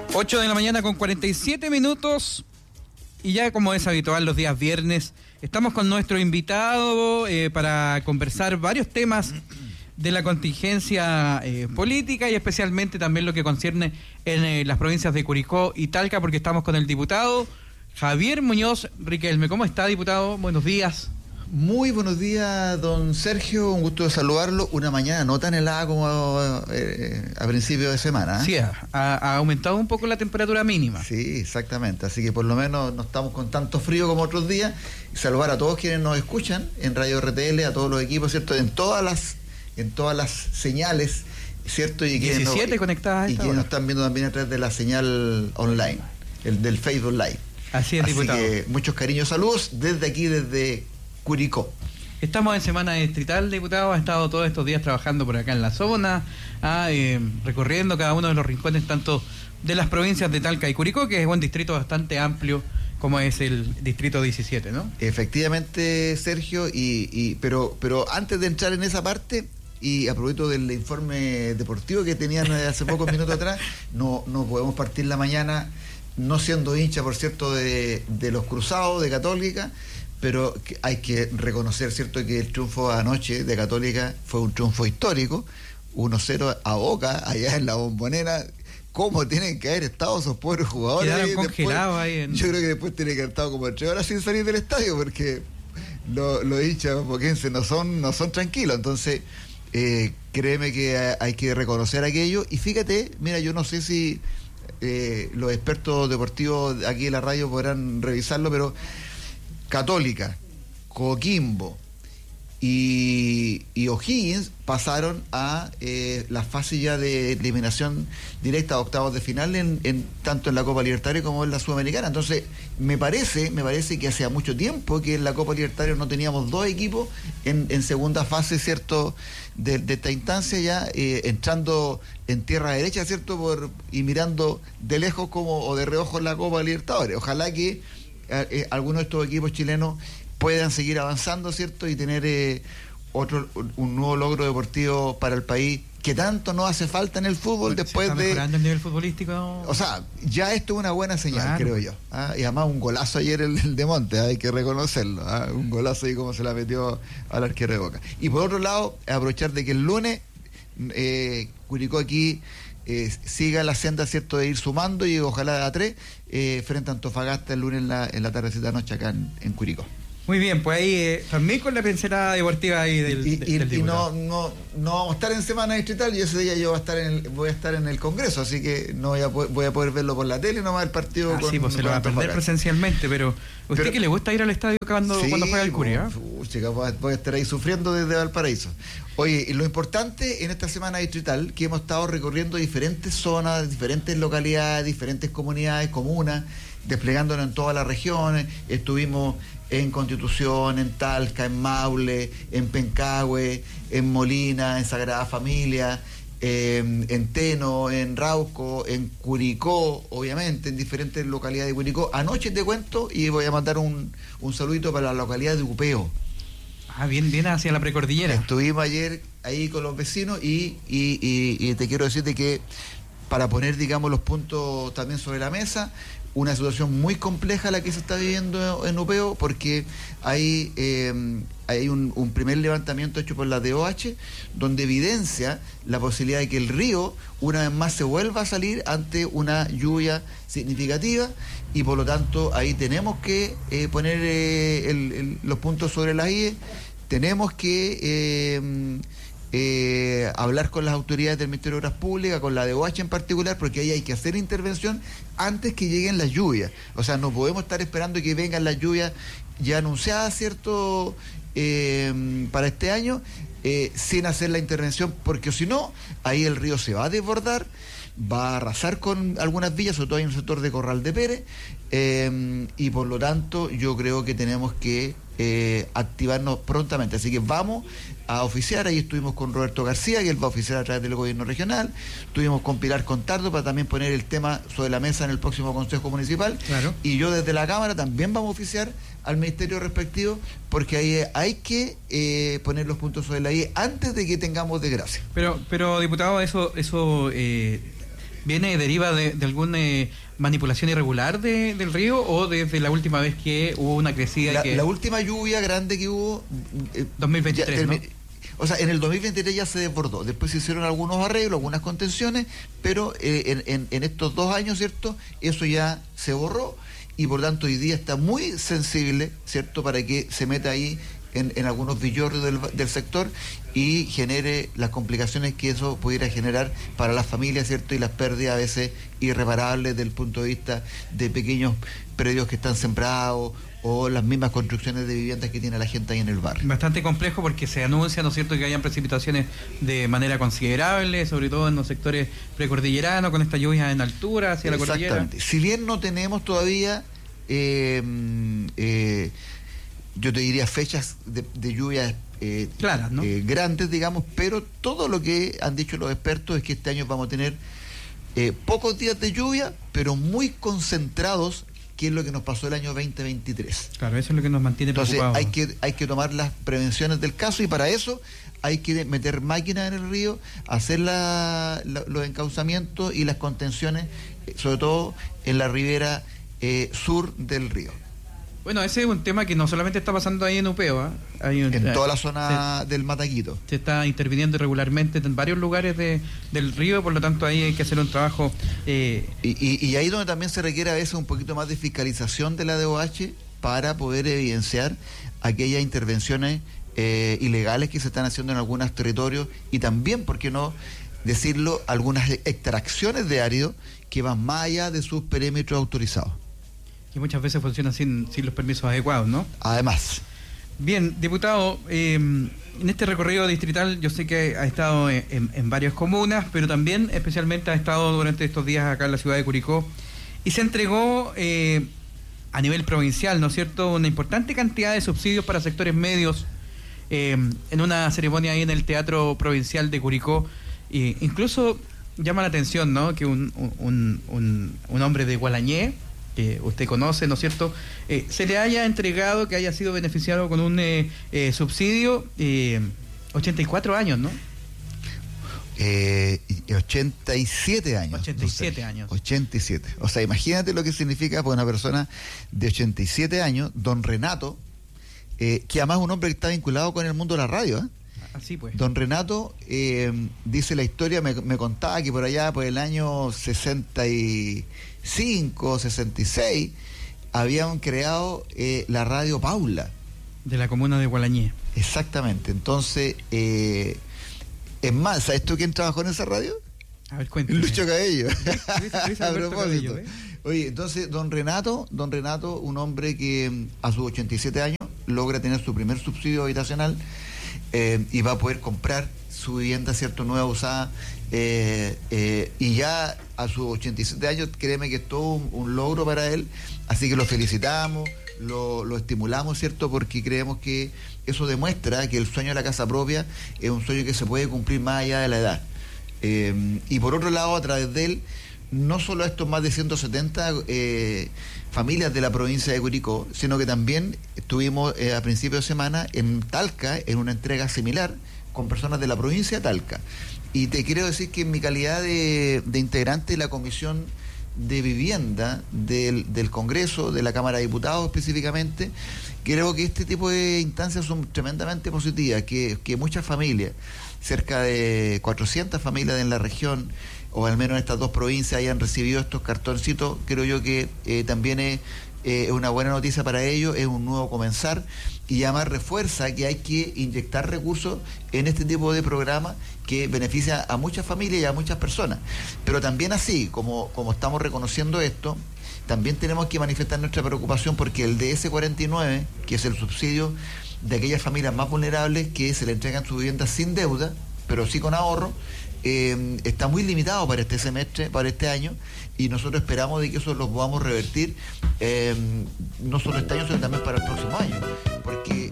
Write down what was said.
8 de la mañana con 47 minutos y ya como es habitual los días viernes, estamos con nuestro invitado para conversar varios temas de la contingencia política y especialmente también lo que concierne en las provincias de Curicó y Talca, porque estamos con el diputado Javier Muñoz Riquelme. ¿Cómo está, diputado? Buenos días. Muy buenos días, don Sergio, un gusto de saludarlo. Una mañana no tan helada como a principio de semana. Sí, ha aumentado un poco la temperatura mínima. Sí, exactamente, así que por lo menos no estamos con tanto frío como otros días. Saludar a todos quienes nos escuchan en Radio RTL, a todos los equipos, ¿cierto? En todas las señales, ¿cierto? Y 17 conectadas. Y quienes nos están viendo también a través de la señal online, del Facebook Live. Así es, diputado. Así que muchos cariños, saludos desde aquí, desde Curicó. Estamos en semana distrital, diputado. Ha estado todos estos días trabajando por acá en la zona, recorriendo cada uno de los rincones, tanto de las provincias de Talca y Curicó, que es un distrito bastante amplio, como es el distrito 17, ¿no? Efectivamente, Sergio, pero antes de entrar en esa parte, y a propósito del informe deportivo que tenían hace pocos minutos atrás, no podemos partir la mañana, no siendo hincha, por cierto, de los Cruzados, de Católica, pero hay que reconocer, ¿cierto?, que el triunfo anoche de Católica fue un triunfo histórico, 1-0 a Boca, allá en la Bombonera. ¿Cómo tienen que haber estado esos pobres jugadores? Quedaron congelados ahí. Yo creo que después tienen que haber estado como 3 horas sin salir del estadio, porque los hinchas boquenses no son tranquilos. Entonces, créeme que hay que reconocer aquello. Y fíjate, mira, yo no sé si los expertos deportivos aquí en la radio podrán revisarlo, pero Católica, Coquimbo y O'Higgins pasaron a la fase ya de eliminación directa a octavos de final tanto en la Copa Libertadores como en la Sudamericana. Entonces me parece que hacía mucho tiempo que en la Copa Libertadores no teníamos dos equipos en segunda fase, ¿cierto?, de esta instancia, ya entrando en tierra derecha, ¿cierto?, y mirando de lejos o de reojo la Copa Libertadores. Ojalá que algunos de estos equipos chilenos puedan seguir avanzando, ¿cierto?, y tener un nuevo logro deportivo para el país que tanto nos hace falta en el fútbol. Después está mejorando el nivel futbolístico. O sea, ya esto es una buena señal, claro, creo yo. Y además un golazo ayer el de Monte, hay que reconocerlo. Un golazo ahí como se la metió al arquero de Boca. Y por otro lado, aprovechar de que el lunes Curicó aquí siga la senda, ¿cierto?, de ir sumando, y ojalá a 3 frente a Antofagasta el lunes en la tardecita noche acá en Curicó. Muy bien, pues ahí también con la pincelada deportiva ahí del diputado. No vamos a estar en semana distrital, y ese día yo voy a estar en el Congreso, así que no voy a poder verlo por la tele, nomás el partido. Sí, pues se lo va a perder presencialmente, pero ¿usted que le gusta ir al estadio cuando juega el Curi? Chica, voy a estar ahí sufriendo desde Valparaíso. Oye, y lo importante en esta semana distrital, que hemos estado recorriendo diferentes zonas, diferentes localidades, diferentes comunidades, comunas, desplegándonos en todas las regiones. Estuvimos en Constitución, en Talca, en Maule, en Pencahue, en Molina, en Sagrada Familia, en Teno, en Rauco, en Curicó, obviamente, en diferentes localidades de Curicó. Anoche te cuento, y voy a mandar un saludito para la localidad de Upeo. Bien hacia la precordillera. Estuvimos ayer ahí con los vecinos y te quiero decirte que, para poner, digamos, los puntos también sobre la mesa, una situación muy compleja la que se está viviendo en Upeo, porque hay un primer levantamiento hecho por la DOH, donde evidencia la posibilidad de que el río una vez más se vuelva a salir ante una lluvia significativa, y por lo tanto ahí tenemos que poner los puntos sobre las IE. Tenemos que hablar con las autoridades del Ministerio de Obras Públicas, con la DOH en particular, porque ahí hay que hacer intervención antes que lleguen las lluvias. O sea, no podemos estar esperando que vengan las lluvias ya anunciadas, ¿cierto?, para este año, sin hacer la intervención, porque si no, ahí el río se va a desbordar, va a arrasar con algunas villas, sobre todo en el sector de Corral de Pérez, y por lo tanto yo creo que tenemos que activarnos prontamente. Así que vamos a oficiar. Ahí estuvimos con Roberto García, que él va a oficiar a través del gobierno regional. Estuvimos con Pilar Contardo para también poner el tema sobre la mesa en el próximo Consejo Municipal. Claro. Y yo desde la Cámara también vamos a oficiar al ministerio respectivo, porque ahí hay que poner los puntos sobre la I antes de que tengamos desgracia. Pero diputado, eso deriva de alguna manipulación irregular del río o desde la última vez que hubo una crecida? La última lluvia grande que hubo... 2023, ¿no? O sea, en el 2023 ya se desbordó. Después se hicieron algunos arreglos, algunas contenciones, pero en estos 2 años, ¿cierto? Eso ya se borró y por tanto hoy día está muy sensible, ¿cierto? Para que se meta ahí en algunos villorrios del sector y genere las complicaciones que eso pudiera generar para las familias, ¿cierto? Y las pérdidas a veces irreparables desde el punto de vista de pequeños predios que están sembrados o las mismas construcciones de viviendas que tiene la gente ahí en el barrio. Bastante complejo porque se anuncia, ¿no es cierto?, que hayan precipitaciones de manera considerable, sobre todo en los sectores precordilleranos, con estas lluvias en altura hacia la cordillera. Exactamente. Si bien no tenemos todavía, yo te diría fechas de lluvias claras, ¿no? Grandes, digamos, pero todo lo que han dicho los expertos es que este año vamos a tener pocos días de lluvia, pero muy concentrados, que es lo que nos pasó el año 2023. Claro, eso es lo que nos mantiene preocupados. Entonces hay que tomar las prevenciones del caso y para eso hay que meter máquinas en el río, hacer los encauzamientos y las contenciones, sobre todo en la ribera sur del río. Bueno, ese es un tema que no solamente está pasando ahí en Upeo, en toda la zona del Mataquito. Se está interviniendo irregularmente en varios lugares del río, por lo tanto ahí hay que hacer un trabajo. Y ahí donde también se requiere a veces un poquito más de fiscalización de la DOH para poder evidenciar aquellas intervenciones ilegales que se están haciendo en algunos territorios y también, ¿por qué no decirlo?, algunas extracciones de árido que van más allá de sus perímetros autorizados. Que muchas veces funcionan sin los permisos adecuados, ¿no? Además. Bien, diputado, en este recorrido distrital yo sé que ha estado en varias comunas, pero también especialmente ha estado durante estos días acá en la ciudad de Curicó y se entregó a nivel provincial, ¿no es cierto?, una importante cantidad de subsidios para sectores medios en una ceremonia ahí en el Teatro Provincial de Curicó. Incluso llama la atención, ¿no?, que un hombre de Gualañé, que usted conoce, ¿no es cierto?, se le haya entregado, que haya sido beneficiado con un subsidio, 84 años, ¿no? 87 años. 87 años. 87. O sea, imagínate lo que significa para una persona de 87 años, don Renato, que además es un hombre que está vinculado con el mundo de la radio, ¿eh? Así pues. Don Renato, dice la historia, me contaba que por allá, por el año 65, 66, habían creado la radio Paula. De la comuna de Gualañé. Exactamente. Entonces, es más, ¿sabes tú quién trabajó en esa radio? A ver, cuéntame. Lucho Cabello. A propósito. Oye, entonces, don Renato, un hombre que a sus 87 años logra tener su primer subsidio habitacional y va a poder comprar su vivienda, ¿cierto?, nueva, usada, y ya a sus 87 años, créeme que es todo un logro para él, así que lo felicitamos, lo estimulamos, ¿cierto?, porque creemos que eso demuestra que el sueño de la casa propia es un sueño que se puede cumplir más allá de la edad. Y por otro lado, a través de él, no solo a estos más de 170 familias de la provincia de Curicó, sino que también estuvimos a principios de semana en Talca, en una entrega similar, con personas de la provincia de Talca. Y te quiero decir que en mi calidad de integrante de la Comisión de Vivienda del Congreso, de la Cámara de Diputados específicamente, creo que este tipo de instancias son tremendamente positivas, que muchas familias, cerca de 400 familias en la región, o al menos en estas 2 provincias, hayan recibido estos cartoncitos. Creo yo que también es una buena noticia para ellos, es un nuevo comenzar, y además refuerza que hay que inyectar recursos en este tipo de programas que beneficia a muchas familias y a muchas personas. Pero también así, como estamos reconociendo esto, también tenemos que manifestar nuestra preocupación porque el DS49, que es el subsidio de aquellas familias más vulnerables que se le entregan su vivienda sin deuda, pero sí con ahorro, está muy limitado para este semestre, para este año, y nosotros esperamos de que eso lo podamos revertir, no solo este año, sino también para el próximo año, porque